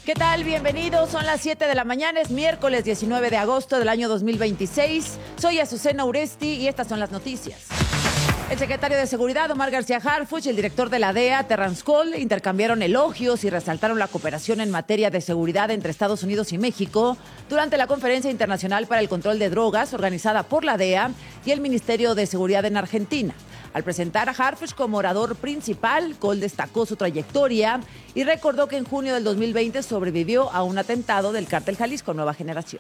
¿Qué tal? Bienvenidos. Son las 7 de la mañana, es miércoles 19 de agosto del año 2026. Soy Azucena Uresti y estas son las noticias. El secretario de Seguridad, Omar García Harfuch, y el director de la DEA, Terrance Cole, intercambiaron elogios y resaltaron la cooperación en materia de seguridad entre Estados Unidos y México durante la Conferencia Internacional para el Control de Drogas organizada por la DEA y el Ministerio de Seguridad en Argentina. Al presentar a Harfuch como orador principal, Cole destacó su trayectoria y recordó que en junio del 2020 sobrevivió a un atentado del Cártel Jalisco Nueva Generación.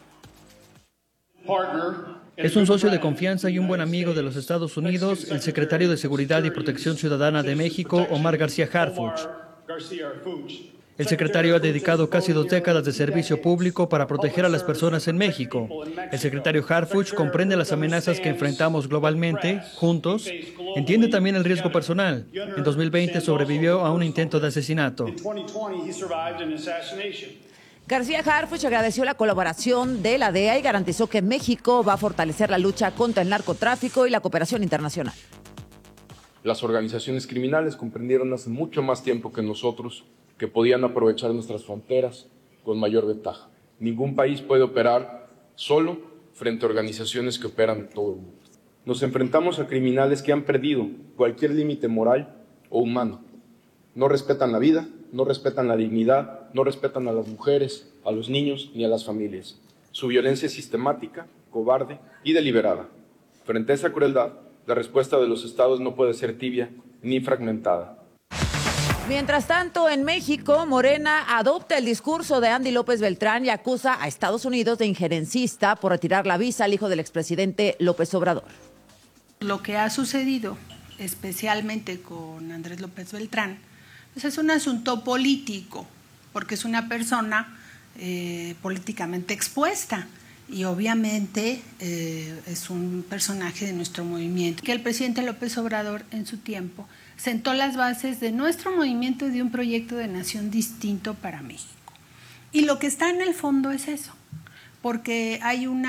Es un socio de confianza y un buen amigo de los Estados Unidos, el secretario de Seguridad y Protección Ciudadana de México, Omar García Harfuch. El secretario ha dedicado casi 2 décadas de servicio público para proteger a las personas en México. El secretario Harfuch comprende las amenazas que enfrentamos globalmente, juntos. Entiende también el riesgo personal. En 2020 sobrevivió a un intento de asesinato. García Harfuch agradeció la colaboración de la DEA y garantizó que México va a fortalecer la lucha contra el narcotráfico y la cooperación internacional. Las organizaciones criminales comprendieron hace mucho más tiempo que nosotros que podían aprovechar nuestras fronteras con mayor ventaja. Ningún país puede operar solo frente a organizaciones que operan en todo el mundo. Nos enfrentamos a criminales que han perdido cualquier límite moral o humano. No respetan la vida, no respetan la dignidad, no respetan a las mujeres, a los niños ni a las familias. Su violencia es sistemática, cobarde y deliberada. Frente a esa crueldad, la respuesta de los estados no puede ser tibia ni fragmentada. Mientras tanto, en México, Morena adopta el discurso de Andy López Beltrán y acusa a Estados Unidos de injerencista por retirar la visa al hijo del expresidente López Obrador. Lo que ha sucedido, especialmente con Andrés López Beltrán, pues es un asunto político, porque es una persona políticamente expuesta y obviamente es un personaje de nuestro movimiento. Que el presidente López Obrador en su tiempo sentó las bases de nuestro movimiento y de un proyecto de nación distinto para México. Y lo que está en el fondo es eso, porque hay un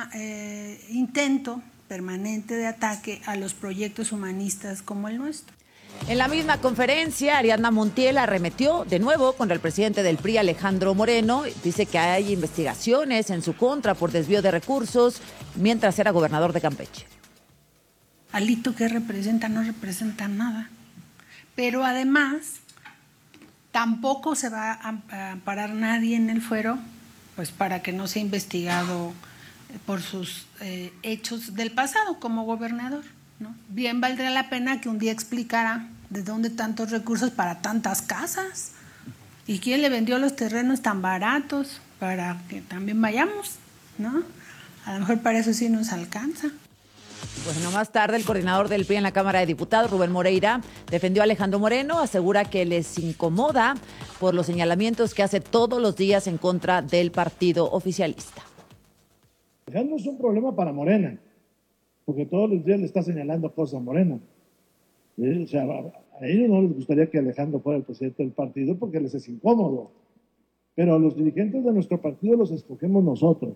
intento permanente de ataque a los proyectos humanistas como el nuestro. En la misma conferencia, Ariadna Montiel arremetió de nuevo contra el presidente del PRI, Alejandro Moreno. Dice que hay investigaciones en su contra por desvío de recursos mientras era gobernador de Campeche. Alito, ¿qué representa? No representa nada. Pero además, tampoco se va a amparar nadie en el fuero, pues para que no sea investigado por sus hechos del pasado como gobernador, ¿no? Bien valdría la pena que un día explicara de dónde tantos recursos para tantas casas y quién le vendió los terrenos tan baratos para que también vayamos, ¿no? A lo mejor para eso sí nos alcanza. Bueno, más tarde el coordinador del PRI en la Cámara de Diputados, Rubén Moreira, defendió a Alejandro Moreno, asegura que les incomoda por los señalamientos que hace todos los días en contra del partido oficialista. Alejandro es un problema para Morena, porque todos los días le está señalando cosas a Morena. O sea, a ellos no les gustaría que Alejandro fuera el presidente del partido porque les es incómodo, pero a los dirigentes de nuestro partido los escogemos nosotros,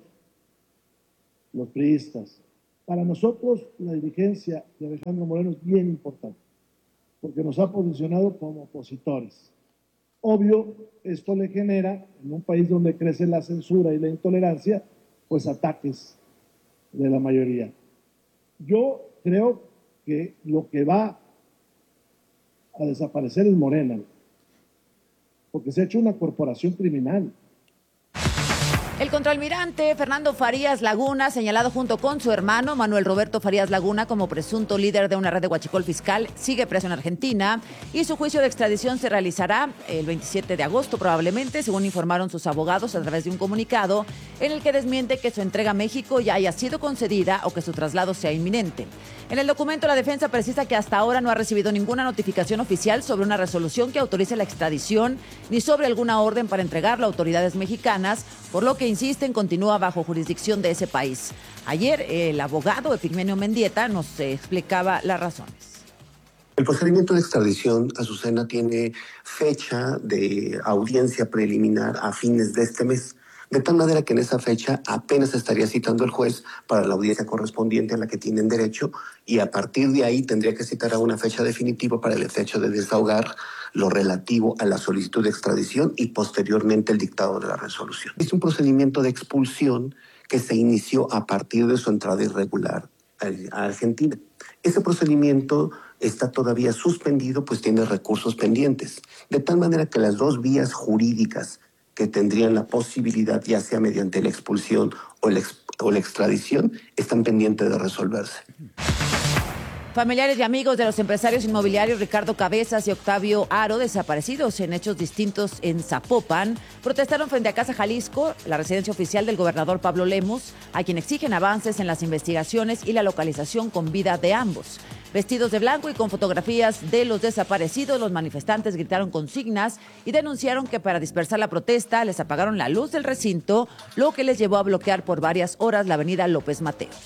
los priistas. Para nosotros la dirigencia de Alejandro Moreno es bien importante, porque nos ha posicionado como opositores. Obvio, esto le genera, en un país donde crece la censura y la intolerancia, pues ataques de la mayoría. Yo creo que lo que va a desaparecer es Morena, porque se ha hecho una corporación criminal. El contraalmirante Fernando Farías Laguna, señalado junto con su hermano Manuel Roberto Farías Laguna como presunto líder de una red de huachicol fiscal, sigue preso en Argentina y su juicio de extradición se realizará el 27 de agosto probablemente, según informaron sus abogados a través de un comunicado en el que desmiente que su entrega a México ya haya sido concedida o que su traslado sea inminente. En el documento, la defensa precisa que hasta ahora no ha recibido ninguna notificación oficial sobre una resolución que autorice la extradición ni sobre alguna orden para entregarlo a autoridades mexicanas, por lo que insisten continúa bajo jurisdicción de ese país. Ayer el abogado Epigmenio Mendieta nos explicaba las razones. El procedimiento de extradición, Azucena, tiene fecha de audiencia preliminar a fines de este mes. De tal manera que en esa fecha apenas estaría citando el juez para la audiencia correspondiente a la que tienen derecho y a partir de ahí tendría que citar a una fecha definitiva para el efecto de desahogar lo relativo a la solicitud de extradición y posteriormente el dictado de la resolución. Es un procedimiento de expulsión que se inició a partir de su entrada irregular a Argentina. Ese procedimiento está todavía suspendido, pues tiene recursos pendientes, de tal manera que las dos vías jurídicas que tendrían la posibilidad, ya sea mediante la expulsión o la extradición, están pendientes de resolverse. Familiares y amigos de los empresarios inmobiliarios Ricardo Cabezas y Octavio Aro, desaparecidos en hechos distintos en Zapopan, protestaron frente a Casa Jalisco, la residencia oficial del gobernador Pablo Lemus, a quien exigen avances en las investigaciones y la localización con vida de ambos. Vestidos de blanco y con fotografías de los desaparecidos, los manifestantes gritaron consignas y denunciaron que para dispersar la protesta les apagaron la luz del recinto, lo que les llevó a bloquear por varias horas la avenida López Mateos.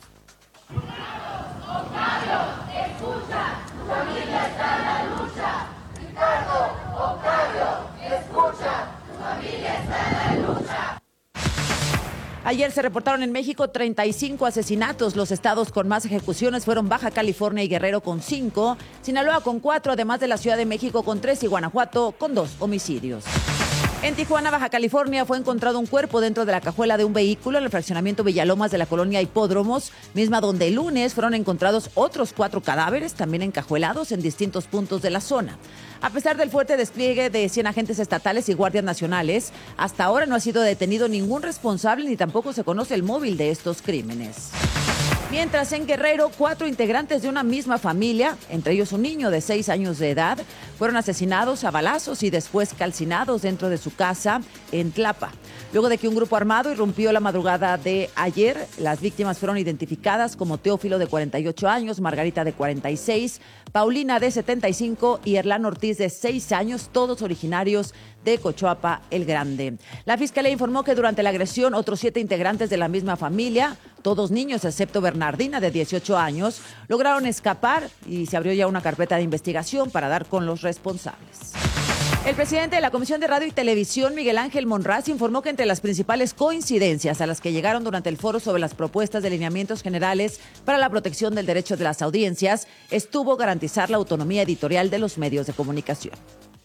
Ayer se reportaron en México 35 asesinatos. Los estados con más ejecuciones fueron Baja California y Guerrero con 5, Sinaloa con 4, además de la Ciudad de México con 3 y Guanajuato con 2 homicidios. En Tijuana, Baja California, fue encontrado un cuerpo dentro de la cajuela de un vehículo en el fraccionamiento Villalomas de la colonia Hipódromos, misma donde el lunes fueron encontrados otros 4 cadáveres, también encajuelados en distintos puntos de la zona. A pesar del fuerte despliegue de 100 agentes estatales y guardias nacionales, hasta ahora no ha sido detenido ningún responsable ni tampoco se conoce el móvil de estos crímenes. Mientras en Guerrero, 4 integrantes de una misma familia, entre ellos un niño de 6 años de edad, fueron asesinados a balazos y después calcinados dentro de su casa en Tlapa. Luego de que un grupo armado irrumpió la madrugada de ayer, las víctimas fueron identificadas como Teófilo, de 48 años, Margarita, de 46, Paulina, de 75 y Erlán Ortiz, de 6 años, todos originarios de Cochuapa el Grande. La fiscalía informó que durante la agresión otros 7 integrantes de la misma familia, todos niños excepto Bernardina, de 18 años, lograron escapar y se abrió ya una carpeta de investigación para dar con los responsables. El presidente de la Comisión de Radio y Televisión, Miguel Ángel Monraz, informó que entre las principales coincidencias a las que llegaron durante el foro sobre las propuestas de lineamientos generales para la protección del derecho de las audiencias estuvo garantizar la autonomía editorial de los medios de comunicación.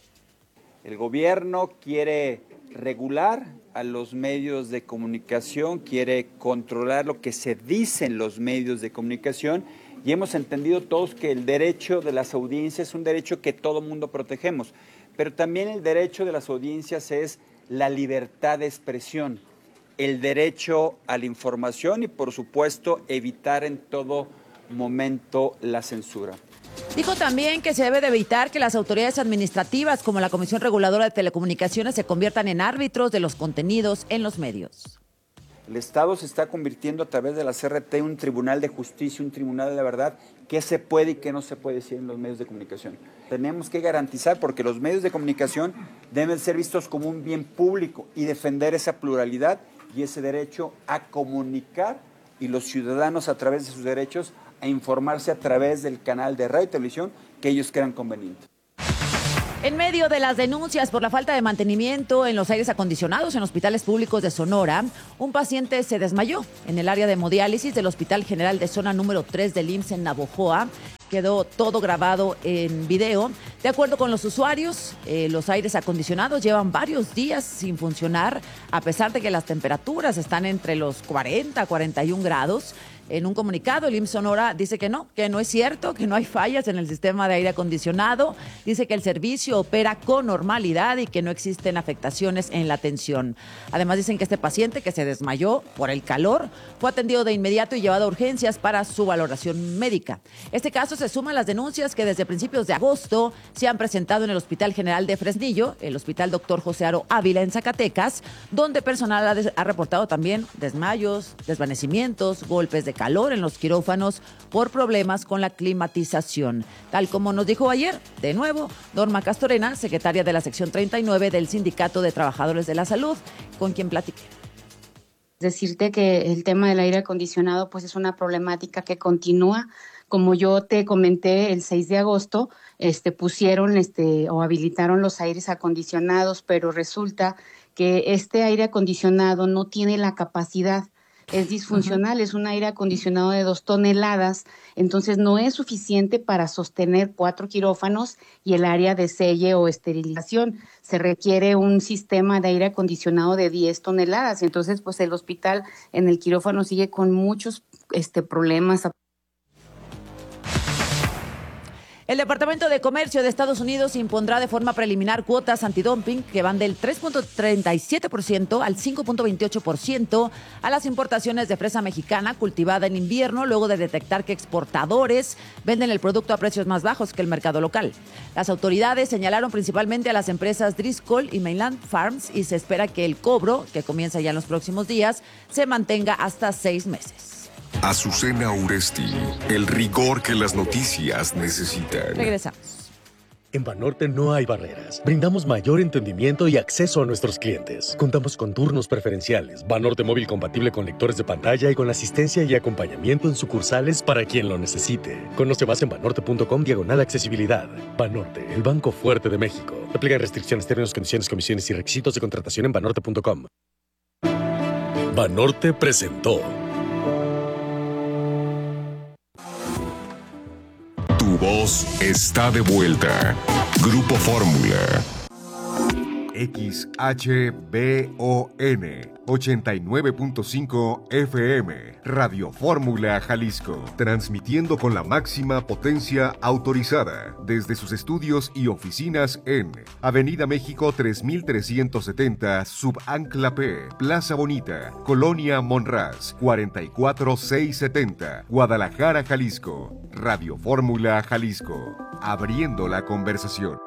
El gobierno quiere regular a los medios de comunicación, quiere controlar lo que se dice en los medios de comunicación y hemos entendido todos que el derecho de las audiencias es un derecho que todo mundo protegemos, pero también el derecho de las audiencias es la libertad de expresión, el derecho a la información y, por supuesto, evitar en todo momento la censura. Dijo también que se debe de evitar que las autoridades administrativas como la Comisión Reguladora de Telecomunicaciones se conviertan en árbitros de los contenidos en los medios. El Estado se está convirtiendo a través de la CRT en un tribunal de justicia, un tribunal de la verdad, qué se puede y qué no se puede decir en los medios de comunicación. Tenemos que garantizar, porque los medios de comunicación deben ser vistos como un bien público y defender esa pluralidad y ese derecho a comunicar y los ciudadanos a través de sus derechos a informarse a través del canal de radio y televisión que ellos crean conveniente. En medio de las denuncias por la falta de mantenimiento en los aires acondicionados en hospitales públicos de Sonora, un paciente se desmayó en el área de hemodiálisis del Hospital General de Zona número 3 del IMSS en Navojoa. Quedó todo grabado en video. De acuerdo con los usuarios, los aires acondicionados llevan varios días sin funcionar, a pesar de que las temperaturas están entre los 40 a 41 grados. En un comunicado, el IMSS Sonora dice que no es cierto, que no hay fallas en el sistema de aire acondicionado. Dice que el servicio opera con normalidad y que no existen afectaciones en la atención. Además, dicen que este paciente que se desmayó por el calor fue atendido de inmediato y llevado a urgencias para su valoración médica. Este caso se suma a las denuncias que desde principios de agosto se han presentado en el Hospital General de Fresnillo, el Hospital Dr. José Aro Ávila en Zacatecas, donde personal ha reportado también desmayos, desvanecimientos, golpes de calor en los quirófanos por problemas con la climatización. Tal como nos dijo ayer, de nuevo, Norma Castorena, secretaria de la sección 39 del Sindicato de Trabajadores de la Salud, con quien platiqué. Decirte que el tema del aire acondicionado pues es una problemática que continúa. Como yo te comenté, el 6 de agosto pusieron o habilitaron los aires acondicionados, pero resulta que este aire acondicionado no tiene la capacidad es disfuncional, es un aire acondicionado de 2 toneladas, entonces no es suficiente para sostener 4 quirófanos y el área de selle o esterilización. Se requiere un sistema de aire acondicionado de 10 toneladas, entonces pues el hospital en el quirófano sigue con muchos problemas. El Departamento de Comercio de Estados Unidos impondrá de forma preliminar cuotas antidumping que van del 3.37% al 5.28% a las importaciones de fresa mexicana cultivada en invierno, luego de detectar que exportadores venden el producto a precios más bajos que el mercado local. Las autoridades señalaron principalmente a las empresas Driscoll y Mainland Farms y se espera que el cobro, que comienza ya en los próximos días, se mantenga hasta 6 meses. Azucena Uresti, el rigor que las noticias necesitan. Regresamos. En Banorte no hay barreras. Brindamos mayor entendimiento y acceso a nuestros clientes. Contamos con turnos preferenciales, Banorte móvil compatible con lectores de pantalla y con asistencia y acompañamiento en sucursales para quien lo necesite. Conoce más en banorte.com/accesibilidad. Banorte, el banco fuerte de México. Aplican restricciones, términos, condiciones, comisiones y requisitos de contratación en banorte.com. Banorte presentó. Tu voz está de vuelta. Grupo Fórmula. XHBON 89.5 FM, Radio Fórmula Jalisco, transmitiendo con la máxima potencia autorizada desde sus estudios y oficinas en Avenida México 3370, Subancla P, Plaza Bonita, Colonia Monraz, 44670, Guadalajara, Jalisco. Radio Fórmula Jalisco, abriendo la conversación.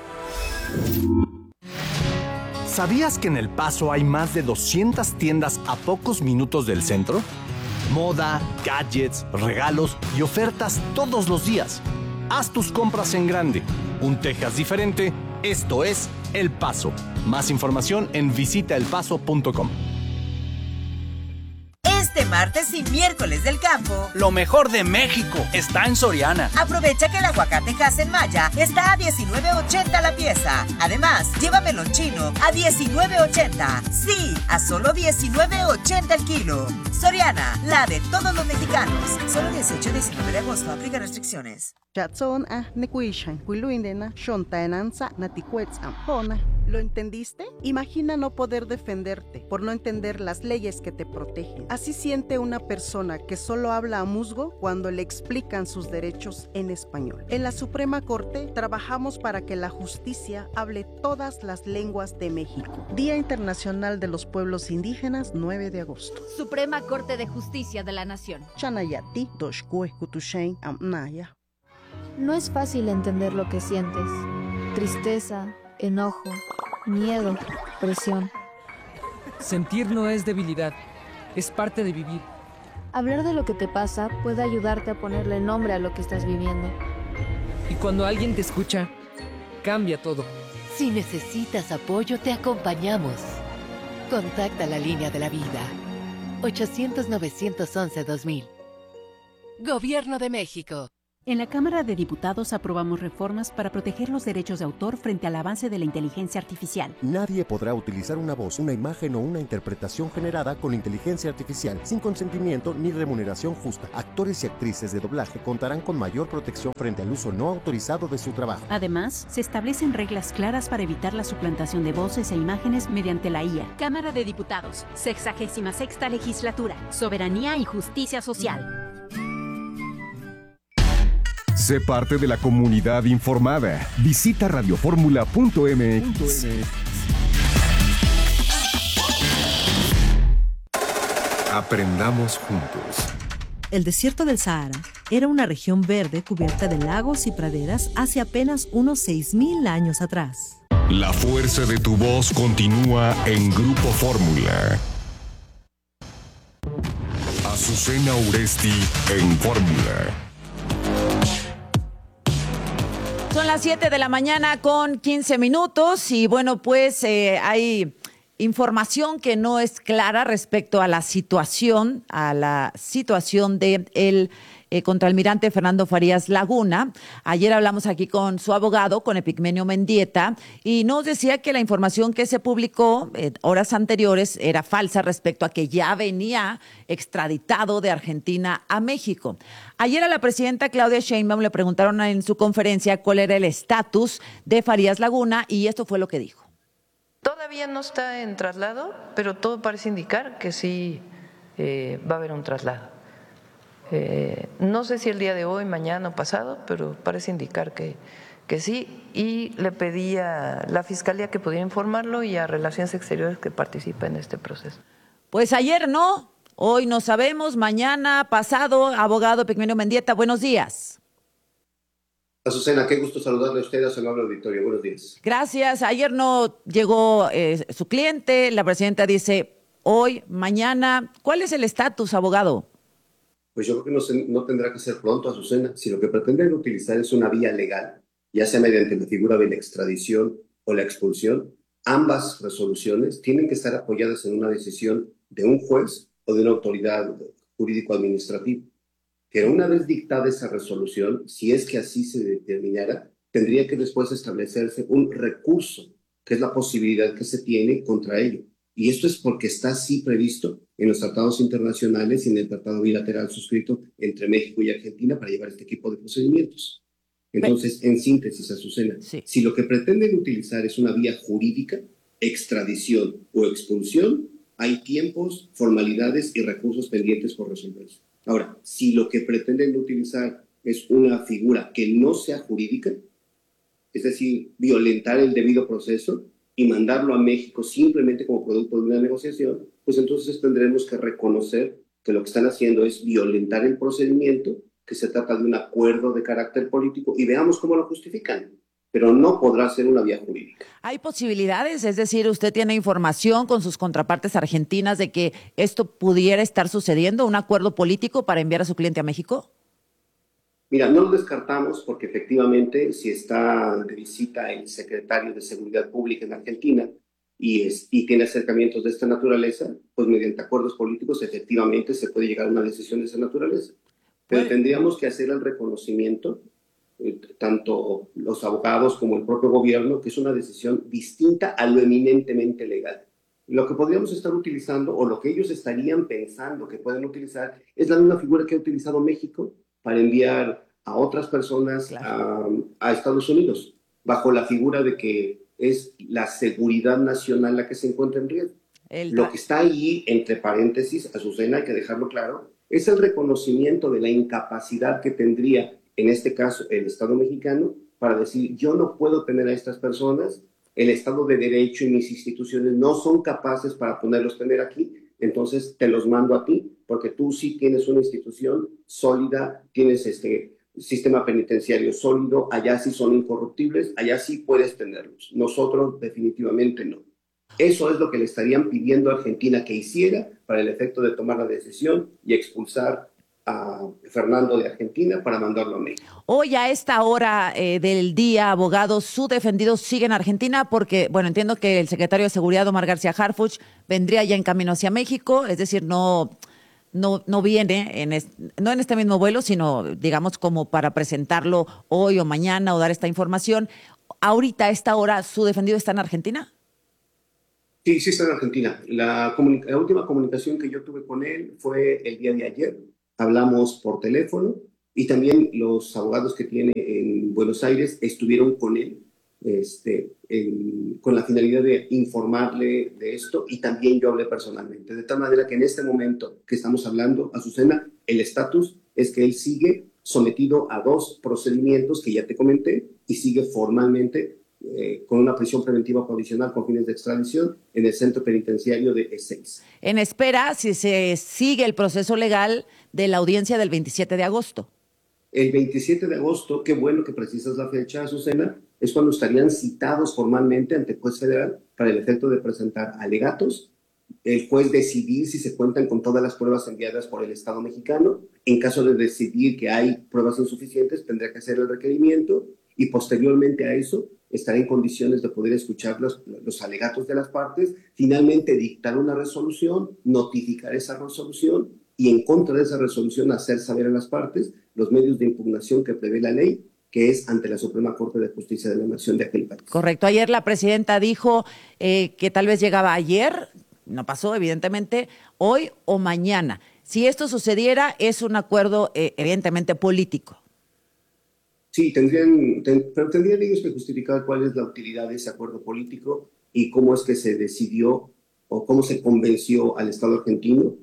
¿Sabías que en El Paso hay más de 200 tiendas a pocos minutos del centro? Moda, gadgets, regalos y ofertas todos los días. Haz tus compras en grande. Un Texas diferente. Esto es El Paso. Más información en visitaelpaso.com. Este martes y miércoles del campo, lo mejor de México está en Soriana. Aprovecha que el aguacate Hass-en-Maya está a $19.80 la pieza. Además, lleva melón chino a $19.80. Sí, a solo $19.80 el kilo. Soriana, la de todos los mexicanos. Solo 18 y 19 de agosto. Aplica restricciones. ¿Lo entendiste? Imagina no poder defenderte por no entender las leyes que te protegen. Así siente una persona que solo habla a musgo cuando le explican sus derechos en español. En la Suprema Corte trabajamos para que la justicia hable todas las lenguas de México. Día Internacional de los Pueblos Indígenas, 9 de agosto. Suprema Corte de Justicia de la Nación. Chanayati, Doshkue, Kutushen, Amnaya. No es fácil entender lo que sientes. Tristeza, enojo, miedo, presión. Sentir no es debilidad, es parte de vivir. Hablar de lo que te pasa puede ayudarte a ponerle nombre a lo que estás viviendo. Y cuando alguien te escucha, cambia todo. Si necesitas apoyo, te acompañamos. Contacta la línea de la vida. 800-911-2000. Gobierno de México. En la Cámara de Diputados aprobamos reformas para proteger los derechos de autor frente al avance de la inteligencia artificial. Nadie podrá utilizar una voz, una imagen o una interpretación generada con inteligencia artificial sin consentimiento ni remuneración justa. Actores y actrices de doblaje contarán con mayor protección frente al uso no autorizado de su trabajo. Además, se establecen reglas claras para evitar la suplantación de voces e imágenes mediante la IA. Cámara de Diputados, 66ª Legislatura, Soberanía y Justicia Social. Sé parte de la comunidad informada. Visita radioformula.mx. Aprendamos juntos. El desierto del Sahara era una región verde cubierta de lagos y praderas hace apenas unos 6,000 años atrás. La fuerza de tu voz continúa en Grupo Fórmula. Azucena Uresti en Fórmula. Son las 7 de la mañana con 15 minutos y bueno, pues hay información que no es clara respecto a la situación de el contraalmirante Fernando Farías Laguna. Ayer hablamos aquí con su abogado, con Epigmenio Mendieta, y nos decía que la información que se publicó horas anteriores era falsa respecto a que ya venía extraditado de Argentina a México. Ayer a la presidenta Claudia Sheinbaum le preguntaron en su conferencia cuál era el estatus de Farías Laguna y esto fue lo que dijo. Todavía no está en traslado, pero todo parece indicar que sí va a haber un traslado. No sé si el día de hoy, mañana o pasado, pero parece indicar que sí. Y le pedí a la Fiscalía que pudiera informarlo y a Relaciones Exteriores que participe en este proceso. Pues ayer no, hoy no sabemos, mañana, pasado. Abogado Epigmenio Mendieta, buenos días. Azucena, qué gusto saludarle a usted, a su amable auditorio. Buenos días. Gracias. Ayer no llegó su cliente, la presidenta dice hoy, mañana. ¿Cuál es el estatus, abogado? Pues yo creo que no tendrá que ser pronto, Azucena. Si lo que pretenden utilizar es una vía legal, ya sea mediante la figura de la extradición o la expulsión, ambas resoluciones tienen que estar apoyadas en una decisión de un juez o de una autoridad jurídico-administrativa. Que una vez dictada esa resolución, si es que así se determinara, tendría que después establecerse un recurso, que es la posibilidad que se tiene contra ello. Y esto es porque está así previsto en los tratados internacionales y en el tratado bilateral suscrito entre México y Argentina para llevar este tipo de procedimientos. Entonces, en síntesis, Azucena, si lo que pretenden utilizar es una vía jurídica, extradición o expulsión, hay tiempos, formalidades y recursos pendientes por resolverse. Ahora, si lo que pretenden utilizar es una figura que no sea jurídica, es decir, violentar el debido proceso y mandarlo a México simplemente como producto de una negociación, pues entonces tendremos que reconocer que lo que están haciendo es violentar el procedimiento, que se trata de un acuerdo de carácter político y veamos cómo lo justifican, pero no podrá ser una vía jurídica. ¿Hay posibilidades? Es decir, ¿usted tiene información con sus contrapartes argentinas de que esto pudiera estar sucediendo, un acuerdo político para enviar a su cliente a México? Mira, no lo descartamos porque efectivamente si está de visita el secretario de Seguridad Pública en Argentina y tiene acercamientos de esta naturaleza, pues mediante acuerdos políticos efectivamente se puede llegar a una decisión de esa naturaleza. Pero tendríamos que hacer el reconocimiento tanto los abogados como el propio gobierno, que es una decisión distinta a lo eminentemente legal. Lo que podríamos estar utilizando, o lo que ellos estarían pensando que pueden utilizar, es la misma figura que ha utilizado México para enviar a otras personas a Estados Unidos, bajo la figura de que es la seguridad nacional la que se encuentra en riesgo. Lo que está ahí, entre paréntesis, Azucena, hay que dejarlo claro, es el reconocimiento de la incapacidad que tendría en este caso el Estado mexicano, para decir, yo no puedo tener a estas personas, el Estado de Derecho y mis instituciones no son capaces para poderlos tener aquí, entonces te los mando a ti, porque tú sí tienes una institución sólida, tienes sistema penitenciario sólido, allá sí son incorruptibles, allá sí puedes tenerlos, nosotros definitivamente no. Eso es lo que le estarían pidiendo a Argentina que hiciera para el efecto de tomar la decisión y expulsar a Fernando de Argentina para mandarlo a México. Hoy a esta hora del día, abogado, su defendido sigue en Argentina porque, bueno, entiendo que el secretario de Seguridad, Omar García Harfuch, vendría ya en camino hacia México, es decir, no viene, no en este mismo vuelo, sino, digamos, como para presentarlo hoy o mañana o dar esta información. Ahorita, a esta hora, ¿su defendido está en Argentina? Sí, sí está en Argentina. La última comunicación que yo tuve con él fue el día de ayer. Hablamos por teléfono y también los abogados que tiene en Buenos Aires estuvieron con él con la finalidad de informarle de esto y también yo hablé personalmente. De tal manera que en este momento que estamos hablando, Azucena, el estatus es que él sigue sometido a 2 procedimientos que ya te comenté y sigue formalmente con una prisión preventiva provisional con fines de extradición en el centro penitenciario de Ezeiza. En espera, si se sigue el proceso legal de la audiencia del 27 de agosto. El 27 de agosto, qué bueno que precisas la fecha, Azucena, es cuando estarían citados formalmente ante el juez federal para el efecto de presentar alegatos, el juez decidir si se cuentan con todas las pruebas enviadas por el Estado mexicano. En caso de decidir que hay pruebas insuficientes, tendrá que hacer el requerimiento y posteriormente a eso estará en condiciones de poder escuchar los alegatos de las partes, finalmente dictar una resolución, notificar esa resolución y en contra de esa resolución hacer saber a las partes los medios de impugnación que prevé la ley, que es ante la Suprema Corte de Justicia de la Nación de aquel país. Correcto. Ayer la presidenta dijo que tal vez llegaba ayer, no pasó evidentemente, hoy o mañana. Si esto sucediera, es un acuerdo evidentemente político. Sí, pero tendrían ellos que justificar cuál es la utilidad de ese acuerdo político y cómo es que se decidió o cómo se convenció al Estado argentino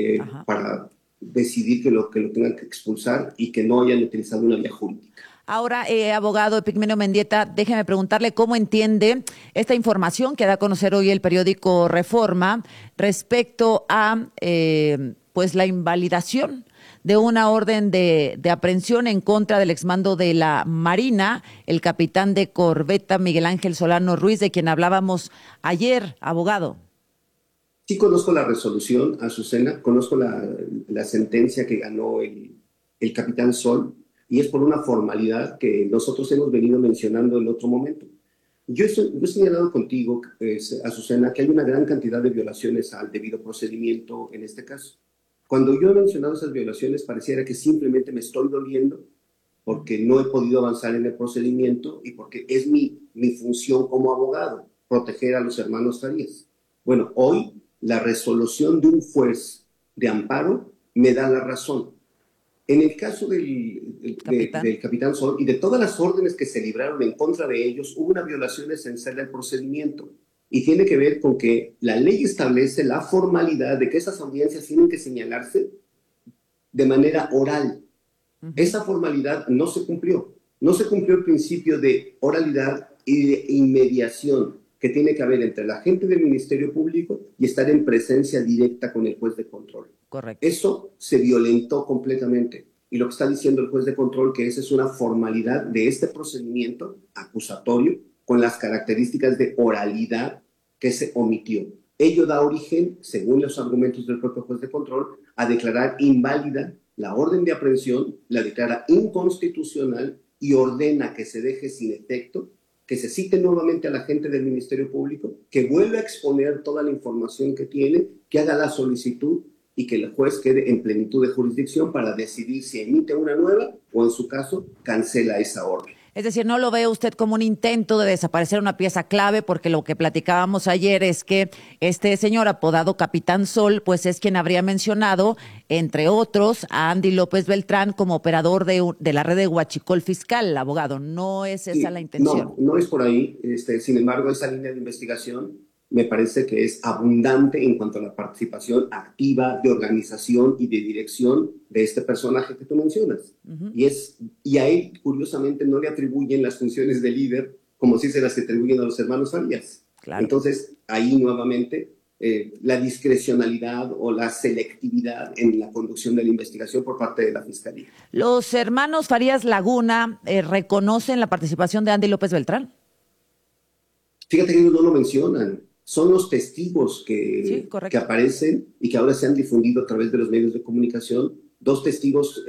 para decidir que lo tengan que expulsar y que no hayan utilizado una vía jurídica. Ahora, abogado Epigmenio Mendieta, déjeme preguntarle cómo entiende esta información que da a conocer hoy el periódico Reforma respecto a pues la invalidación de una orden de aprehensión en contra del exmando de la Marina, el capitán de corbeta Miguel Ángel Solano Ruiz, de quien hablábamos ayer, abogado. Sí conozco la resolución, Azucena, conozco la sentencia que ganó el capitán Sol, y es por una formalidad que nosotros hemos venido mencionando en otro momento. Yo he señalado contigo, Azucena, que hay una gran cantidad de violaciones al debido procedimiento en este caso. Cuando yo he mencionado esas violaciones, pareciera que simplemente me estoy doliendo porque no he podido avanzar en el procedimiento y porque es mi función como abogado, proteger a los hermanos Farías. Bueno, hoy la resolución de un juez de amparo me da la razón. En el caso del capitán Sol y de todas las órdenes que se libraron en contra de ellos, hubo una violación esencial del procedimiento. Y tiene que ver con que la ley establece la formalidad de que esas audiencias tienen que señalarse de manera oral. Esa formalidad no se cumplió. No se cumplió el principio de oralidad y de inmediación que tiene que haber entre la gente del Ministerio Público y estar en presencia directa con el juez de control. Correcto. Eso se violentó completamente. Y lo que está diciendo el juez de control, que esa es una formalidad de este procedimiento acusatorio con las características de oralidad que se omitió. Ello da origen, según los argumentos del propio juez de control, a declarar inválida la orden de aprehensión, la declara inconstitucional y ordena que se deje sin efecto, que se cite nuevamente a la gente del Ministerio Público, que vuelva a exponer toda la información que tiene, que haga la solicitud y que el juez quede en plenitud de jurisdicción para decidir si emite una nueva o, en su caso, cancela esa orden. Es decir, ¿no lo ve usted como un intento de desaparecer una pieza clave? Porque lo que platicábamos ayer es que este señor apodado Capitán Sol, pues es quien habría mencionado, entre otros, a Andy López Beltrán como operador de la red de Huachicol Fiscal, abogado. ¿No es esa la intención? No es por ahí. Sin embargo, esa línea de investigación me parece que es abundante en cuanto a la participación activa de organización y de dirección de este personaje que tú mencionas. Y a él, curiosamente, no le atribuyen las funciones de líder como si se las atribuyen a los hermanos Farías. Claro. Entonces, ahí nuevamente la discrecionalidad o la selectividad en la conducción de la investigación por parte de la Fiscalía. ¿Los hermanos Farías Laguna reconocen la participación de Andy López Beltrán? Fíjate que ellos no lo mencionan. Son los testigos que aparecen y que ahora se han difundido a través de los medios de comunicación. Dos testigos,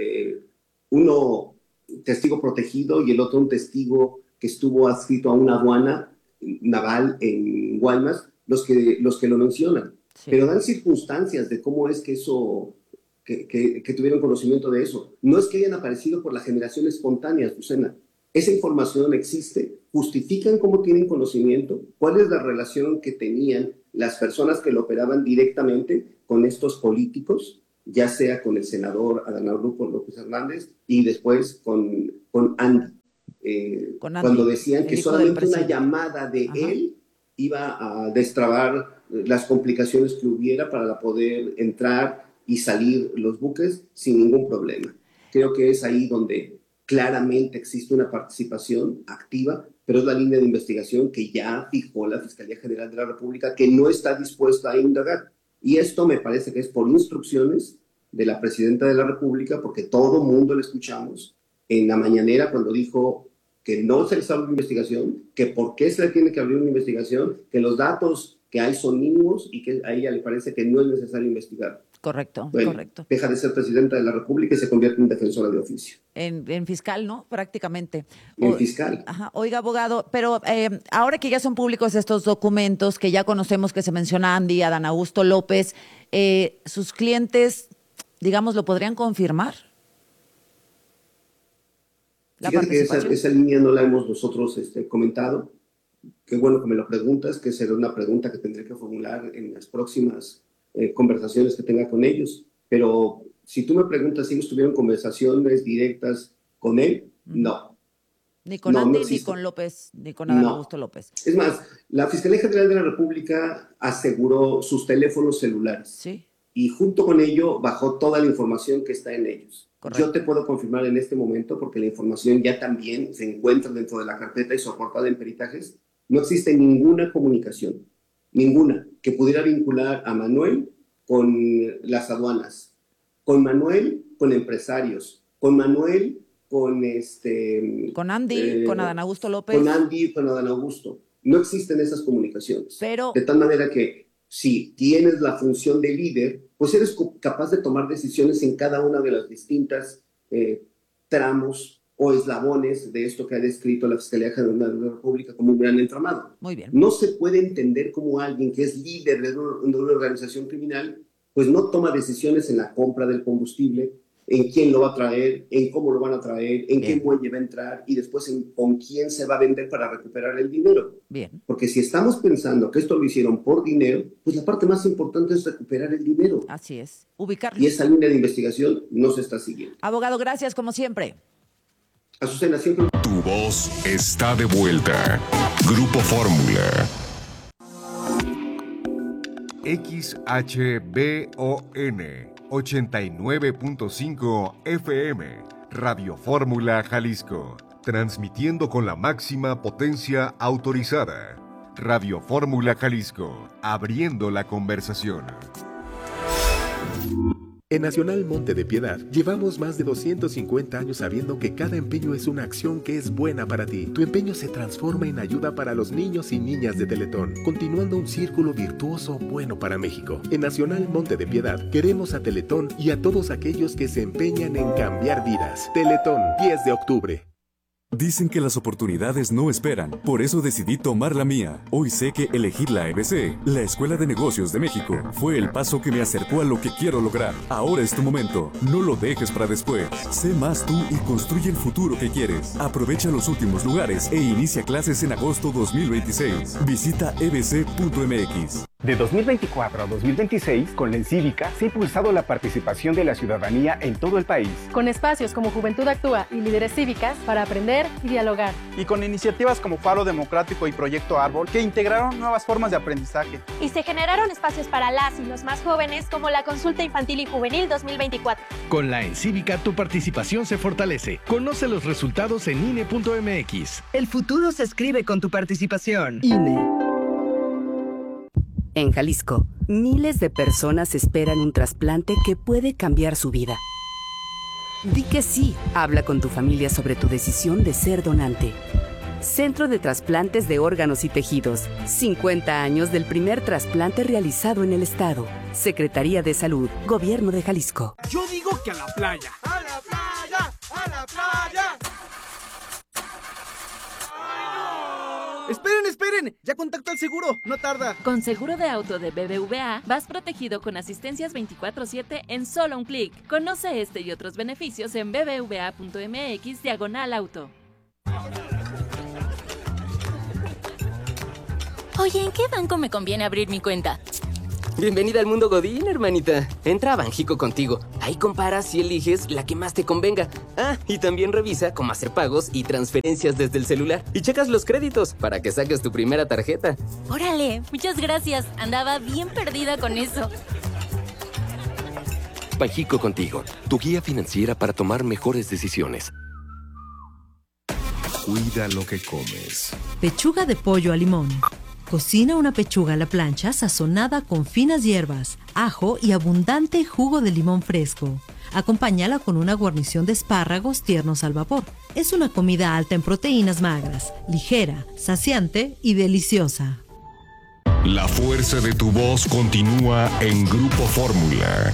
uno testigo protegido y el otro un testigo que estuvo adscrito a una aduana naval en Guaymas, los que lo mencionan. Sí. Pero dan circunstancias de cómo es que eso, que tuvieron conocimiento de eso. No es que hayan aparecido por la generación espontánea, Azucena. Esa información existe, justifican cómo tienen conocimiento, cuál es la relación que tenían las personas que lo operaban directamente con estos políticos, ya sea con el senador Adán Augusto López Hernández y después con Andy. Cuando decían que solamente una llamada de él iba a destrabar las complicaciones que hubiera para poder entrar y salir los buques sin ningún problema. Creo que es ahí donde claramente existe una participación activa, pero es la línea de investigación que ya fijó la Fiscalía General de la República, que no está dispuesta a indagar. Y esto me parece que es por instrucciones de la Presidenta de la República, porque todo mundo le escuchamos en la mañanera cuando dijo que no se les abre una investigación, que por qué se le tiene que abrir una investigación, que los datos que hay son mínimos y que a ella le parece que no es necesario investigar. Correcto, bueno, correcto. Deja de ser presidenta de la República y se convierte en defensora de oficio. En fiscal, ¿no? Prácticamente. En fiscal. Ajá. Oiga, abogado, pero ahora que ya son públicos estos documentos, que ya conocemos que se menciona Andy, Adán Augusto López, ¿sus clientes, digamos, lo podrían confirmar? Fíjate que esa línea no la hemos nosotros comentado. Qué bueno que me lo preguntas, que será una pregunta que tendré que formular en las próximas conversaciones que tenga con ellos. Pero si tú me preguntas si ellos tuvieron conversaciones directas con él, no. Ni con Andy, ni con López, ni con Adán Augusto López. Es más, la Fiscalía General de la República aseguró sus teléfonos celulares. Sí. Y junto con ello bajó toda la información que está en ellos. Correcto. Yo te puedo confirmar en este momento, porque la información ya también se encuentra dentro de la carpeta y soportada en peritajes, no existe ninguna comunicación, ninguna, que pudiera vincular a Manuel con las aduanas, con Manuel con empresarios, con Manuel con con Andy, con Adán Augusto López. Con Andy, con Adán Augusto. No existen esas comunicaciones. Pero, de tal manera que si tienes la función de líder, pues eres capaz de tomar decisiones en cada una de las distintas tramos o eslabones de esto que ha descrito la Fiscalía General de la República como un gran entramado. Muy bien. No se puede entender como alguien que es líder de una organización criminal, pues no toma decisiones en la compra del combustible, en quién lo va a traer, en cómo lo van a traer, en qué muelle va a entrar y después con quién se va a vender para recuperar el dinero. Bien. Porque si estamos pensando que esto lo hicieron por dinero, pues la parte más importante es recuperar el dinero. Así es, ubicarlo. Y esa línea de investigación no se está siguiendo. Abogado, gracias como siempre. Azucena, siempre. Tu voz está de vuelta. Grupo Fórmula. XHBON 89.5 FM, Radio Fórmula Jalisco, transmitiendo con la máxima potencia autorizada. Radio Fórmula Jalisco, abriendo la conversación. En Nacional Monte de Piedad, llevamos más de 250 años sabiendo que cada empeño es una acción que es buena para ti. Tu empeño se transforma en ayuda para los niños y niñas de Teletón, continuando un círculo virtuoso bueno para México. En Nacional Monte de Piedad, queremos a Teletón y a todos aquellos que se empeñan en cambiar vidas. Teletón, 10 de octubre. Dicen que las oportunidades no esperan, por eso decidí tomar la mía. Hoy sé que elegir la EBC, la Escuela de Negocios de México, fue el paso que me acercó a lo que quiero lograr. Ahora es tu momento, no lo dejes para después. Sé más tú y construye el futuro que quieres. Aprovecha los últimos lugares e inicia clases en agosto 2026. Visita ebc.mx. De 2024 a 2026, con la Encívica se ha impulsado la participación de la ciudadanía en todo el país. Con espacios como Juventud Actúa y Líderes Cívicas para aprender y dialogar. Y con iniciativas como Faro Democrático y Proyecto Árbol, que integraron nuevas formas de aprendizaje. Y se generaron espacios para las y los más jóvenes, como la Consulta Infantil y Juvenil 2024. Con la Encívica, tu participación se fortalece. Conoce los resultados en INE.mx. El futuro se escribe con tu participación. INE. En Jalisco, miles de personas esperan un trasplante que puede cambiar su vida. Di que sí. Habla con tu familia sobre tu decisión de ser donante. Centro de Trasplantes de Órganos y Tejidos. 50 años del primer trasplante realizado en el estado. Secretaría de Salud, Gobierno de Jalisco. Yo digo que a la playa. ¡A la playa! ¡A la playa! ¡Esperen! ¡Ya contacto al seguro! ¡No tarda! Con seguro de auto de BBVA, vas protegido con asistencias 24/7 en solo un clic. Conoce este y otros beneficios en bbva.mx/auto. Oye, ¿en qué banco me conviene abrir mi cuenta? Bienvenida al mundo Godín, hermanita. Entra a Banjico contigo. Ahí comparas y eliges la que más te convenga. Ah, y también revisa cómo hacer pagos y transferencias desde el celular. Y checas los créditos para que saques tu primera tarjeta. ¡Órale! Muchas gracias. Andaba bien perdida con eso. Banjico contigo, tu guía financiera para tomar mejores decisiones. Cuida lo que comes. Pechuga de pollo a limón. Cocina una pechuga a la plancha sazonada con finas hierbas, ajo y abundante jugo de limón fresco. Acompáñala con una guarnición de espárragos tiernos al vapor. Es una comida alta en proteínas magras, ligera, saciante y deliciosa. La fuerza de tu voz continúa en Grupo Fórmula.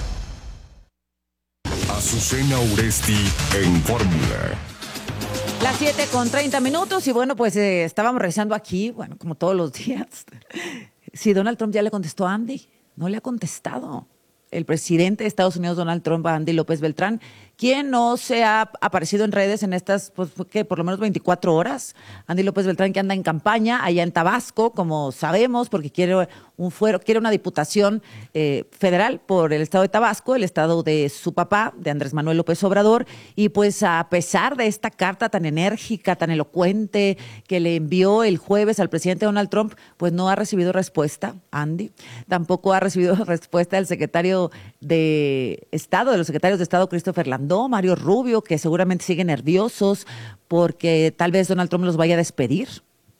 Azucena Uresti en Fórmula. Las 7:30 y bueno, pues estábamos revisando aquí, bueno, como todos los días, si Donald Trump ya le contestó a Andy. No le ha contestado. el presidente de Estados Unidos, Donald Trump, a Andy López Beltrán, quien no se ha aparecido en redes en estas, pues, que por lo menos 24 horas. Andy López Beltrán, que anda en campaña allá en Tabasco, como sabemos, porque quiere una diputación federal por el estado de Tabasco, el estado de su papá, de Andrés Manuel López Obrador, y pues a pesar de esta carta tan enérgica, tan elocuente, que le envió el jueves al presidente Donald Trump, pues no ha recibido respuesta, Andy. Tampoco ha recibido respuesta del secretario de Estado, de los secretarios de Estado, Christopher Landó, Mario Rubio, que seguramente siguen nerviosos porque tal vez Donald Trump los vaya a despedir,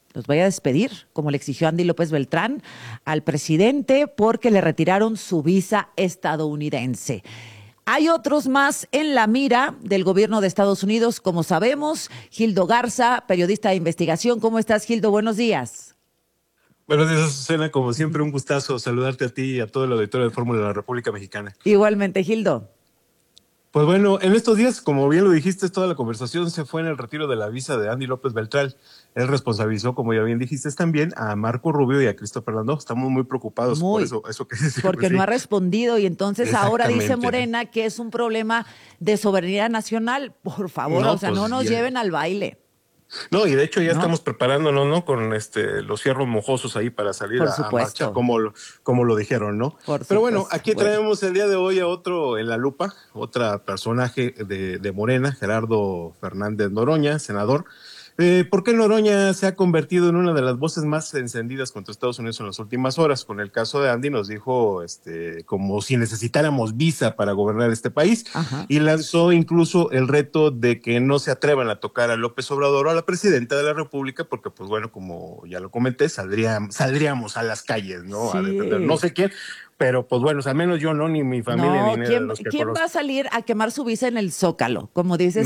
como le exigió Andy López Beltrán al presidente, porque le retiraron su visa estadounidense. Hay otros más en la mira del gobierno de Estados Unidos, como sabemos. Gildo Garza, periodista de investigación. ¿Cómo estás, Gildo? Buenos días. Buenos días, Azucena. Como siempre, un gustazo saludarte a ti y a todo el auditorio de Fórmula de la República Mexicana. Igualmente, Gildo. Pues bueno, en estos días, como bien lo dijiste, toda la conversación se fue en el retiro de la visa de Andy López Beltrán. Él responsabilizó, como ya bien dijiste también, a Marco Rubio y a Christopher Landó. Estamos muy preocupados por eso que dice. Porque no ha respondido y entonces ahora dice Morena que es un problema de soberanía nacional. Por favor, no nos lleven al baile. No, y de hecho ya estamos preparándonos, ¿no? Con los fierros mojosos ahí para salir a marcha, como lo dijeron, ¿no? Pero bueno, aquí traemos el día de hoy a otro en la lupa, otra personaje de Morena, Gerardo Fernández Noroña, senador. ¿Por qué Noroña se ha convertido en una de las voces más encendidas contra Estados Unidos en las últimas horas? Con el caso de Andy nos dijo como si necesitáramos visa para gobernar este país. Ajá. Y lanzó incluso el reto de que no se atrevan a tocar a López Obrador o a la presidenta de la República, porque pues bueno, como ya lo comenté, saldríamos a las calles, ¿no? Sí. A defender no sé quién. Pero, pues bueno, al menos yo no, ni mi familia, ni nadie de los que ¿quién conozco. va a salir a quemar su visa en el Zócalo? Como dice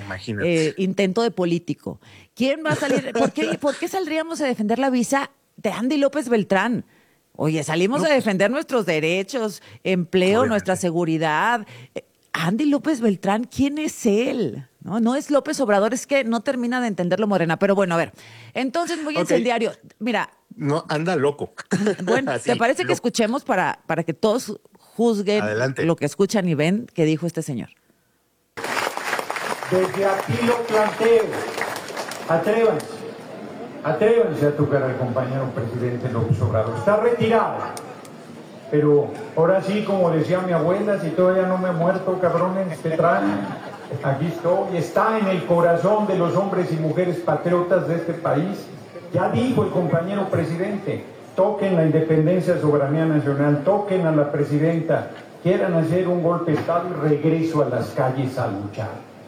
intento de político. ¿Quién va a salir? ¿Por qué saldríamos a defender la visa de Andy López Beltrán? Oye, salimos a defender nuestros derechos, empleo, nuestra seguridad. Andy López Beltrán, ¿quién es él? No es López Obrador, es que no termina de entenderlo Morena. Pero bueno, a ver, entonces muy incendiario. Mira. No, anda loco. Bueno, ¿te parece que escuchemos para que todos juzguen lo que escuchan y ven que dijo este señor? Desde aquí lo planteo. Atrévanse a tocar al compañero presidente López Obrador. Está retirado. Pero ahora sí, como decía mi abuela, si todavía no me he muerto, cabrones, te traen. Aquí estoy. Está en el corazón de los hombres y mujeres patriotas de este país. Ya dijo el compañero presidente, toquen la independencia, soberanía nacional, toquen a la presidenta, quieran hacer un golpe de Estado y regreso a las calles a luchar.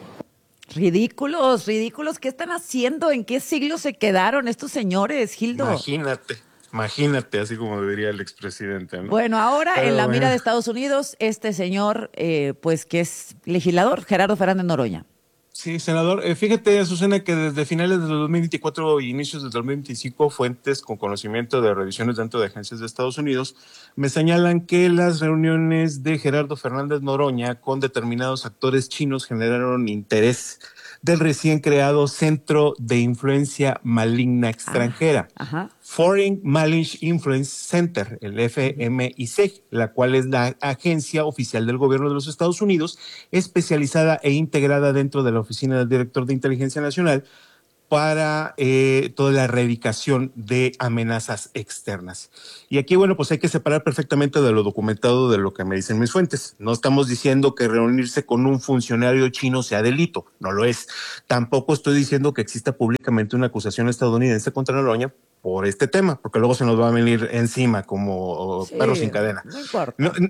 Ridículos, ¿qué están haciendo? ¿En qué siglo se quedaron estos señores, Gildo? Imagínate, así como diría el expresidente, ¿no? Bueno, ahora en la mira de Estados Unidos, este señor, pues que es legislador, Gerardo Fernández Noroña. Sí, senador. Fíjate, Azucena, que desde finales del 2024 y inicios del 2025, fuentes con conocimiento de revisiones dentro de agencias de Estados Unidos me señalan que las reuniones de Gerardo Fernández Noroña con determinados actores chinos generaron interés del recién creado Centro de Influencia Maligna Extranjera, Foreign Malignant Influence Center, el FMIC, la cual es la agencia oficial del gobierno de los Estados Unidos, especializada e integrada dentro de la Oficina del Director de Inteligencia Nacional para toda la erradicación de amenazas externas. Y aquí, bueno, pues hay que separar perfectamente de lo documentado de lo que me dicen mis fuentes. No estamos diciendo que reunirse con un funcionario chino sea delito, no lo es. Tampoco estoy diciendo que exista públicamente una acusación estadounidense contra Noroña por este tema, porque luego se nos va a venir encima como perros sin cadena. No importa.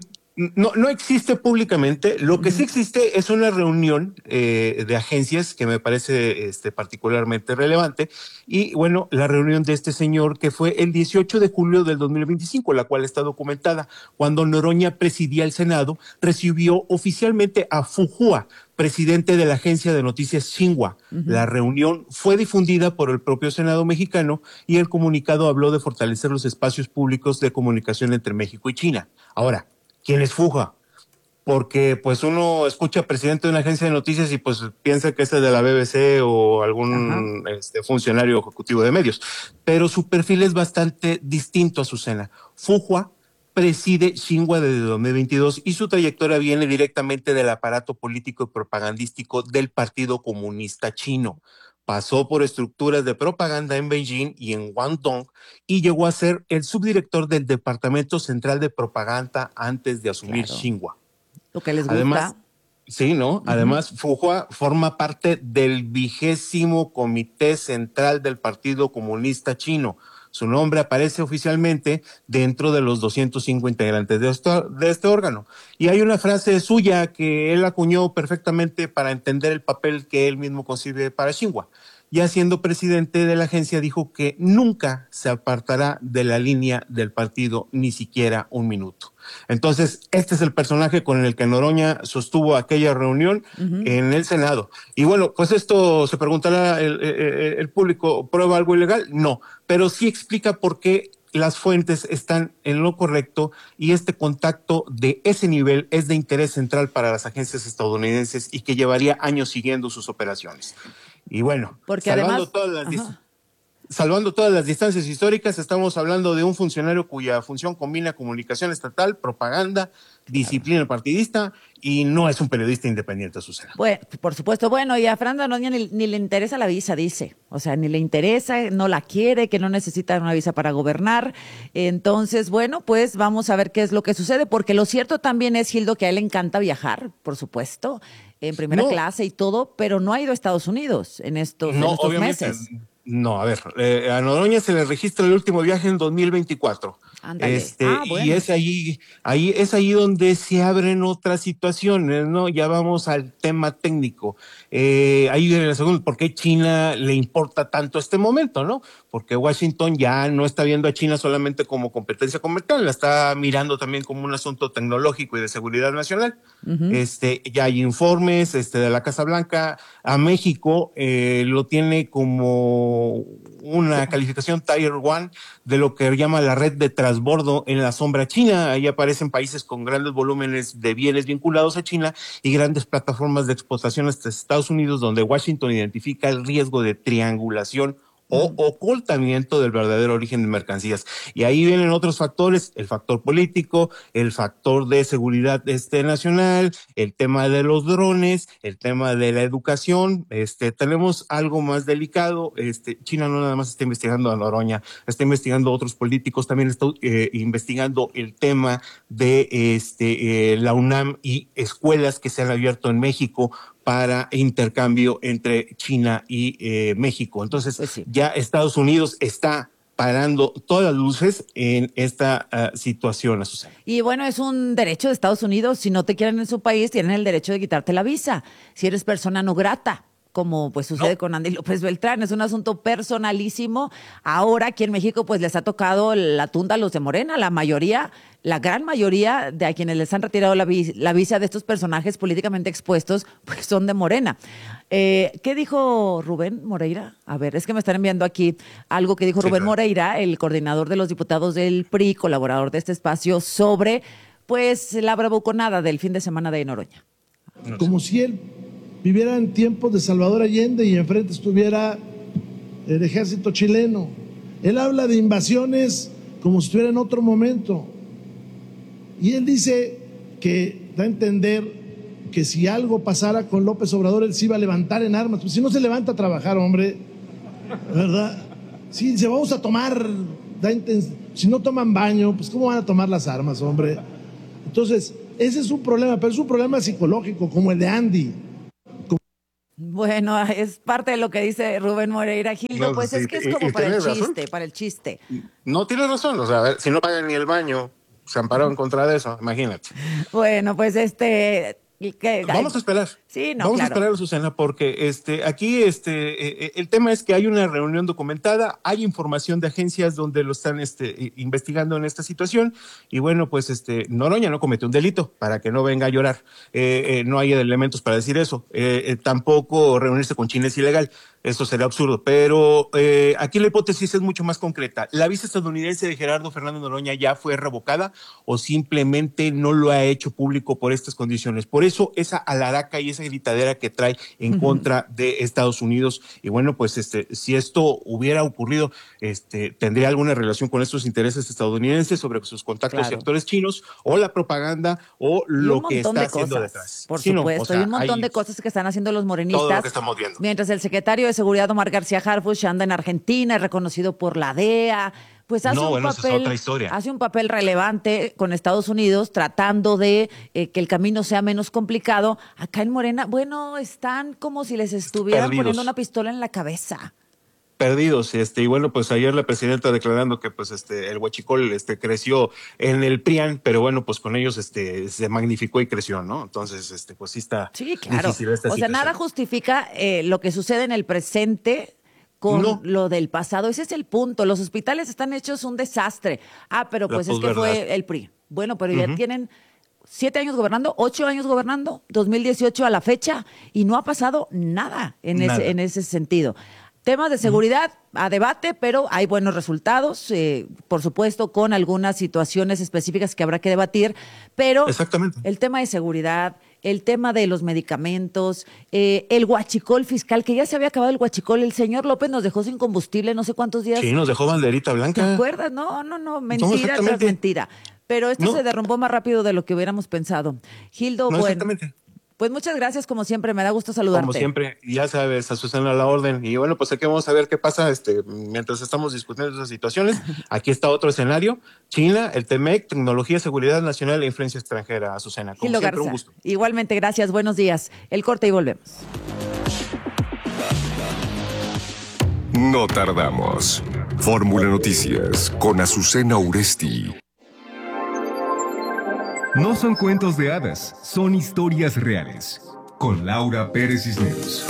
No existe públicamente. Lo que sí existe es una reunión de agencias que me parece particularmente relevante. Y bueno, la reunión de este señor que fue el 18 de julio del 2025, la cual está documentada. Cuando Noroña presidía el Senado, recibió oficialmente a Fu Hua, presidente de la agencia de noticias Xinhua. La reunión fue difundida por el propio Senado mexicano y el comunicado habló de fortalecer los espacios públicos de comunicación entre México y China. Ahora, ¿quién es Fuja? Porque pues uno escucha presidente de una agencia de noticias y pues piensa que es de la BBC o algún funcionario ejecutivo de medios. Pero su perfil es bastante distinto, Azucena. Fuja preside Xinhua desde 2022 y su trayectoria viene directamente del aparato político y propagandístico del Partido Comunista Chino. Pasó por estructuras de propaganda en Beijing y en Guangdong y llegó a ser el subdirector del Departamento Central de Propaganda antes de asumir Xinhua. Lo que les gusta. Además, sí, ¿no? Además, Fuhua forma parte del 20º Comité Central del Partido Comunista Chino. Su nombre aparece oficialmente dentro de los 205 integrantes de este órgano. Y hay una frase suya que él acuñó perfectamente para entender el papel que él mismo concibe para Xinhua. Ya siendo presidente de la agencia, dijo que nunca se apartará de la línea del partido, ni siquiera un minuto. Entonces, este es el personaje con el que Noroña sostuvo aquella reunión en el Senado. Y bueno, pues esto se preguntará el público, ¿prueba algo ilegal? No, pero sí explica por qué las fuentes están en lo correcto y este contacto de ese nivel es de interés central para las agencias estadounidenses y que llevaría años siguiendo sus operaciones. Y bueno, porque salvando todas las distancias históricas, estamos hablando de un funcionario cuya función combina comunicación estatal, propaganda, disciplina partidista y no es un periodista independiente, Susana. Bueno, por supuesto. Bueno, y a Fernanda Noroña ni le interesa la visa, dice. O sea, ni le interesa, no la quiere, que no necesita una visa para gobernar. Entonces, bueno, pues vamos a ver qué es lo que sucede, porque lo cierto también es, Gildo, que a él le encanta viajar, por supuesto, en primera clase y todo, pero no ha ido a Estados Unidos en estos meses. No, a ver, a Noroña se le registra el último viaje en 2024. Ándale. Bueno. Y es ahí donde se abren otras situaciones, ¿no? Ya vamos al tema técnico. Ahí viene la segunda, ¿por qué China le importa tanto este momento, no? Porque Washington ya no está viendo a China solamente como competencia comercial, la está mirando también como un asunto tecnológico y de seguridad nacional. Ya hay informes de la Casa Blanca. A México lo tiene como una calificación Tier 1 de lo que llama la red de transbordo en la sombra china. Ahí aparecen países con grandes volúmenes de bienes vinculados a China y grandes plataformas de exportación hasta Estados Unidos, donde Washington identifica el riesgo de triangulación o ocultamiento del verdadero origen de mercancías. Y ahí vienen otros factores, el factor político, el factor de seguridad nacional, el tema de los drones, el tema de la educación. Tenemos algo más delicado. China no nada más está investigando a Noroña, está investigando a otros políticos, también está investigando el tema de la UNAM y escuelas que se han abierto en México para intercambio entre China y México. Entonces, pues sí, ya Estados Unidos está parando todas las luces en esta situación, Azucena. Y bueno, es un derecho de Estados Unidos. Si no te quieren en su país, tienen el derecho de quitarte la visa. Si eres persona no grata, como pues sucede con Andy López Beltrán, es un asunto personalísimo. Ahora aquí en México pues les ha tocado la tunda a los de Morena, la gran mayoría de a quienes les han retirado la visa de estos personajes políticamente expuestos pues son de Morena. ¿Qué dijo Rubén Moreira? A ver, es que me están enviando aquí algo que dijo Rubén Moreira, el coordinador de los diputados del PRI, colaborador de este espacio, sobre pues la bravuconada del fin de semana de Noroña. Como si él viviera en tiempos de Salvador Allende y enfrente estuviera el ejército chileno. Él habla de invasiones como si estuviera en otro momento. Y él dice que da a entender que si algo pasara con López Obrador, él se iba a levantar en armas. Pues si no se levanta a trabajar, hombre, ¿verdad? Si dice, vamos a tomar, si no toman baño, pues ¿cómo van a tomar las armas, hombre? Entonces, ese es un problema, pero es un problema psicológico, como el de Andy. Bueno, es parte de lo que dice Rubén Moreira. Gildo, pues sí, es que es como para el chiste. No, tienes razón, o sea, a ver, si no pagan ni el baño, se ampararon en contra de eso, imagínate. Bueno, pues vamos a esperar. Sí, no, vamos a esperar, Susana, porque aquí el tema es que hay una reunión documentada, hay información de agencias donde lo están investigando en esta situación y bueno, pues Noroña no cometió un delito, para que no venga a llorar. No hay elementos para decir eso. Tampoco reunirse con China es ilegal. Eso sería absurdo, pero aquí la hipótesis es mucho más concreta. ¿La visa estadounidense de Gerardo Fernández Noroña ya fue revocada o simplemente no lo ha hecho público por estas condiciones? Por eso esa alaraca y esa gritadera que trae en contra de Estados Unidos. Y bueno, pues si esto hubiera ocurrido, tendría alguna relación con estos intereses estadounidenses sobre sus contactos y actores chinos, o la propaganda, o lo que está haciendo detrás. Por supuesto, hay un montón de cosas que están haciendo los morenistas. Todo lo que estamos viendo. Mientras el secretario de Seguridad, Omar García Harfuch, anda en Argentina, reconocido por la DEA, pues hace un papel relevante con Estados Unidos, tratando de que el camino sea menos complicado. Acá en Morena, bueno, están como si les estuvieran poniendo una pistola en la cabeza. Perdidos, y bueno, pues ayer la presidenta declarando que pues el huachicol creció en el PRIAN, pero bueno, pues con ellos se magnificó y creció, ¿no? Entonces, pues sí está difícil esta situación. O sea, nada justifica lo que sucede en el presente con lo del pasado. Ese es el punto. Los hospitales están hechos un desastre. Pero pues es que fue el PRI. Bueno, pero ya tienen 7 años gobernando, 8 años gobernando, 2018 a la fecha, y no ha pasado nada en ese sentido. Temas de seguridad a debate, pero hay buenos resultados, por supuesto, con algunas situaciones específicas que habrá que debatir, pero el tema de seguridad, el tema de los medicamentos, el huachicol fiscal, que ya se había acabado el huachicol, el señor López nos dejó sin combustible no sé cuántos días. Sí, nos dejó banderita blanca. ¿Te acuerdas? No, mentira tras mentira. Pero esto se derrumbó más rápido de lo que hubiéramos pensado. Gildo, pues muchas gracias, como siempre, me da gusto saludarte. Como siempre, ya sabes, Azucena a la orden. Y bueno, pues aquí vamos a ver qué pasa mientras estamos discutiendo esas situaciones. Aquí está otro escenario, China, el TEMEC, tecnología, seguridad nacional e influencia extranjera. Azucena, como Gildo siempre, Garza. un gusto. Igualmente, gracias, buenos días. El corte y volvemos. No tardamos. Fórmula Noticias con Azucena Uresti. No son cuentos de hadas, son historias reales. Con Laura Pérez Cisneros.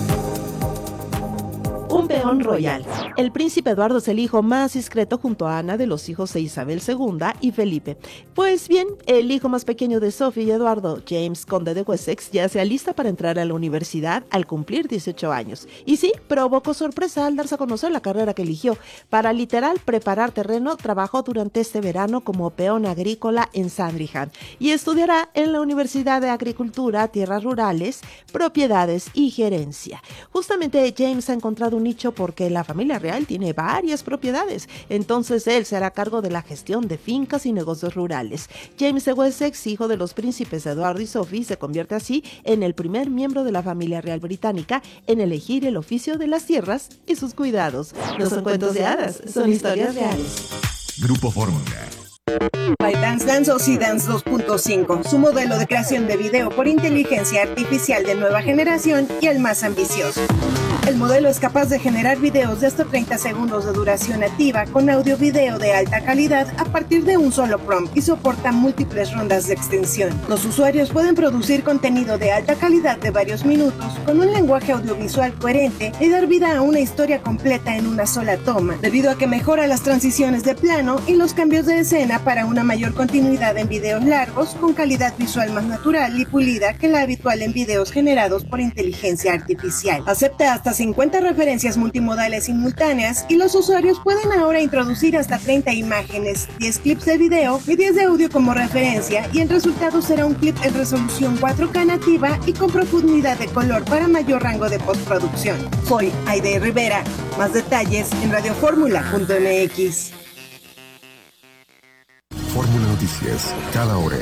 Un peón royal. El príncipe Eduardo es el hijo más discreto junto a Ana de los hijos de Isabel II y Felipe. Pues bien, el hijo más pequeño de Sophie y Eduardo, James, conde de Wessex, ya se alista para entrar a la universidad al cumplir 18 años. Y sí, provocó sorpresa al darse a conocer la carrera que eligió. Para literal preparar terreno, trabajó durante este verano como peón agrícola en Sandringham y estudiará en la Universidad de Agricultura, Tierras Rurales, Propiedades y Gerencia. Justamente James ha encontrado un nicho porque la familia real tiene varias propiedades, entonces él se hará cargo de la gestión de fincas y negocios rurales. James de Wessex, hijo de los príncipes Eduardo y Sophie, se convierte así en el primer miembro de la familia real británica en elegir el oficio de las tierras y sus cuidados. No son cuentos de hadas, son historias reales. Grupo Fórmula. ByteDance lanzó Seedance 2.5, su modelo de creación de video por inteligencia artificial de nueva generación y el más ambicioso. El modelo es capaz de generar videos de hasta 30 segundos de duración nativa con audio-video de alta calidad a partir de un solo prompt y soporta múltiples rondas de extensión. Los usuarios pueden producir contenido de alta calidad de varios minutos con un lenguaje audiovisual coherente y dar vida a una historia completa en una sola toma, debido a que mejora las transiciones de plano y los cambios de escena para una mayor continuidad en videos largos con calidad visual más natural y pulida que la habitual en videos generados por inteligencia artificial. Acepta hasta 50 referencias multimodales simultáneas y los usuarios pueden ahora introducir hasta 30 imágenes, 10 clips de video y 10 de audio como referencia, y el resultado será un clip en resolución 4K nativa y con profundidad de color para mayor rango de postproducción. Soy Aide Rivera. Más detalles en radioformula.mx. Fórmula Noticias, cada hora.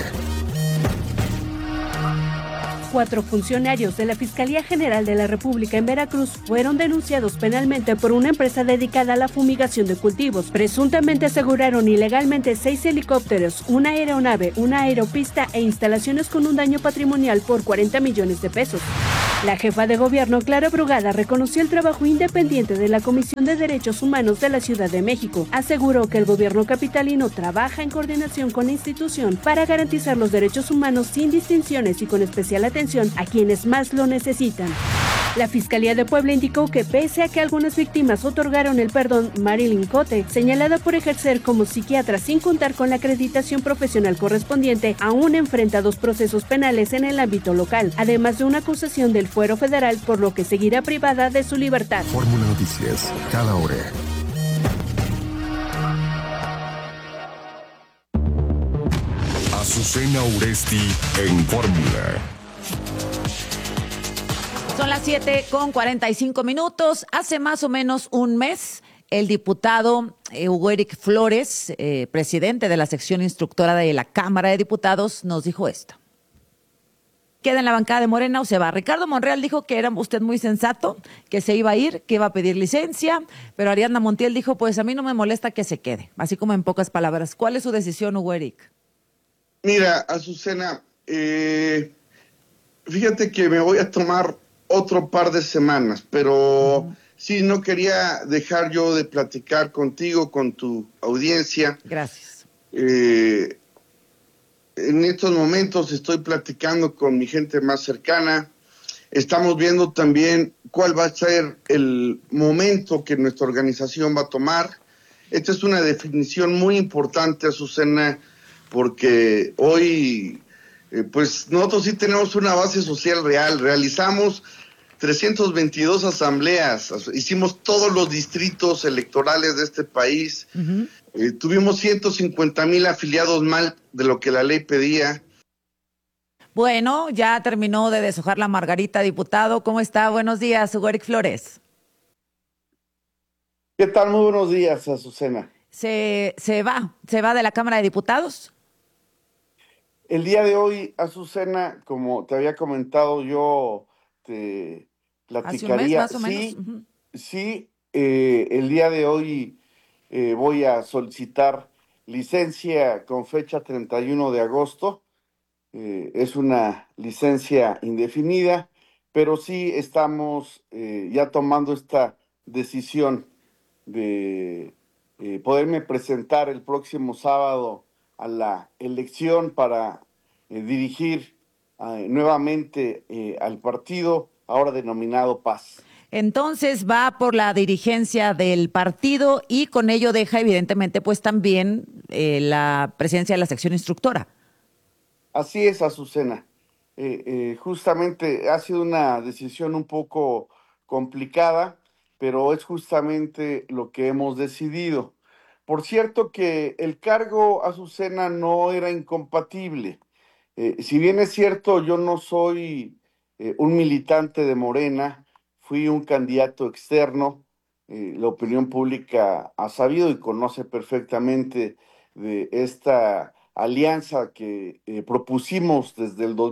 4 funcionarios de la Fiscalía General de la República en Veracruz fueron denunciados penalmente por una empresa dedicada a la fumigación de cultivos. Presuntamente aseguraron ilegalmente 6 helicópteros, una aeronave, una aeropista e instalaciones con un daño patrimonial por 40 millones de pesos. La jefa de gobierno, Clara Brugada, reconoció el trabajo independiente de la Comisión de Derechos Humanos de la Ciudad de México. Aseguró que el gobierno capitalino trabaja en coordinación con la institución para garantizar los derechos humanos sin distinciones y con especial atención a quienes más lo necesitan. La Fiscalía de Puebla indicó que pese a que algunas víctimas otorgaron el perdón, Marilyn Cote, señalada por ejercer como psiquiatra sin contar con la acreditación profesional correspondiente, aún enfrenta 2 procesos penales en el ámbito local, además de una acusación del fuero federal, por lo que seguirá privada de su libertad. Fórmula Noticias, cada hora. Azucena Uresti en Fórmula. Son las 7:45. Hace más o menos un mes, el diputado Hugo Eric Flores, presidente de la sección instructora de la Cámara de Diputados, nos dijo esto. ¿Queda en la bancada de Morena o se va? Ricardo Monreal dijo que era usted muy sensato, que se iba a ir, que iba a pedir licencia, pero Ariadna Montiel dijo, pues a mí no me molesta que se quede, así como en pocas palabras. ¿Cuál es su decisión, Hugo Eric? Mira, Azucena, fíjate que me voy a tomar otro par de semanas, pero sí, no quería dejar yo de platicar contigo, con tu audiencia. Gracias. En estos momentos estoy platicando con mi gente más cercana. Estamos viendo también cuál va a ser el momento que nuestra organización va a tomar. Esta es una definición muy importante, Azucena, porque hoy, pues nosotros sí tenemos una base social real. Realizamos 322 asambleas, hicimos todos los distritos electorales de este país. Tuvimos 150,000 afiliados más de lo que la ley pedía. Bueno, ya terminó de deshojar la margarita, diputado. ¿Cómo está? Buenos días, Hugo Eric Flores. ¿Qué tal? Muy buenos días, Azucena. ¿Se va de la Cámara de Diputados? El día de hoy, Azucena, como te había comentado, yo te platicaría. Hace un mes, más o menos. Sí, el día de hoy voy a solicitar licencia con fecha 31 de agosto. Es una licencia indefinida, pero sí estamos ya tomando esta decisión de poderme presentar el próximo sábado a la elección para dirigir nuevamente al partido ahora denominado Paz. Entonces va por la dirigencia del partido y con ello deja evidentemente pues también la presidencia de la sección instructora. Así es, Azucena. Justamente ha sido una decisión un poco complicada, pero es justamente lo que hemos decidido. Por cierto que el cargo, Azucena, no era incompatible. Si bien es cierto, yo no soy un militante de Morena, fui un candidato externo, la opinión pública ha sabido y conoce perfectamente de esta alianza que propusimos desde el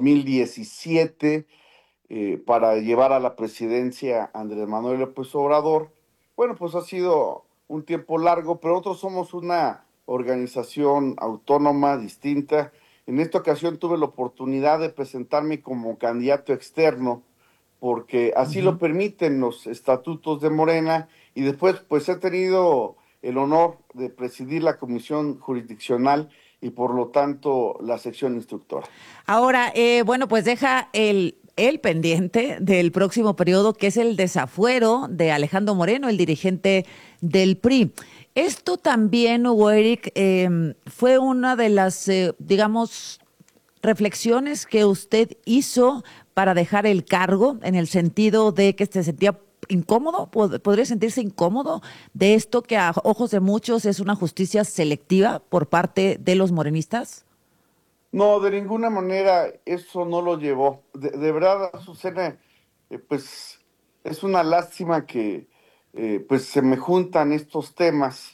2017 para llevar a la presidencia a Andrés Manuel López Obrador. Bueno, pues ha sido un tiempo largo, pero nosotros somos una organización autónoma, distinta. En esta ocasión tuve la oportunidad de presentarme como candidato externo, porque así lo permiten los estatutos de Morena, y después pues he tenido el honor de presidir la comisión jurisdiccional y por lo tanto la sección instructora. Ahora, bueno, pues deja el pendiente del próximo periodo, que es el desafuero de Alejandro Moreno, el dirigente del PRI. Esto también, Hugo Eric, fue una de las, digamos, reflexiones que usted hizo para dejar el cargo, en el sentido de que se sentía incómodo, podría sentirse incómodo de esto que a ojos de muchos es una justicia selectiva por parte de los morenistas. No, de ninguna manera eso no lo llevó. De verdad, Azucena, pues es una lástima que pues se me juntan estos temas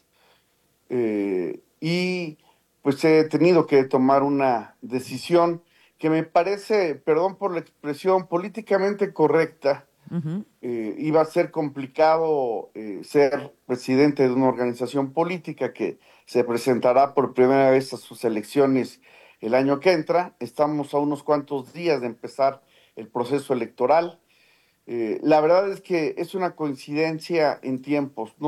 y pues he tenido que tomar una decisión que me parece, perdón por la expresión, políticamente correcta. Iba a ser complicado ser presidente de una organización política que se presentará por primera vez a sus elecciones el año que entra. Estamos a unos cuantos días de empezar el proceso electoral. La verdad es que es una coincidencia en tiempos.